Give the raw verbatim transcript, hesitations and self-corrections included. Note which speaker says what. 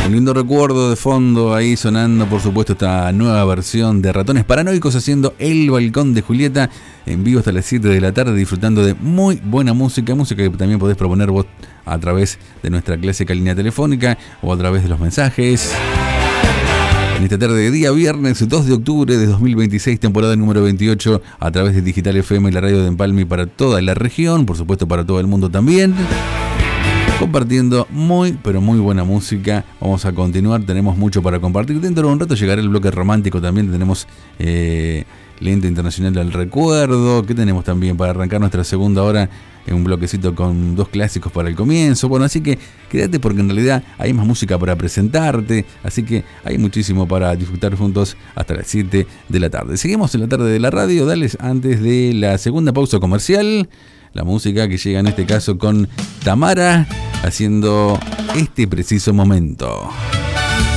Speaker 1: Un lindo recuerdo de fondo ahí sonando, por supuesto, esta nueva versión de Ratones Paranoicos haciendo El Balcón de Julieta en vivo hasta las siete de la tarde, disfrutando de muy buena música, música que también podés proponer vos a través de nuestra clásica línea telefónica o a través de los mensajes. En esta tarde de día viernes dos de octubre de dos mil veintiséis, temporada número veintiocho, a través de Digital F M y la radio de Empalme para toda la región, por supuesto para todo el mundo también. Compartiendo muy, pero muy buena música. Vamos a continuar, tenemos mucho para compartir. Dentro de un rato llegará el bloque romántico también. Tenemos eh, Lente Internacional del Recuerdo. ¿Qué tenemos también para arrancar nuestra segunda hora? En un bloquecito con dos clásicos para el comienzo. Bueno, así que quédate porque en realidad hay más música para presentarte. Así que hay muchísimo para disfrutar juntos hasta las siete de la tarde. Seguimos en la tarde de la radio. Dales antes de la segunda pausa comercial. La música que llega en este caso con Tamara haciendo Este Preciso Momento.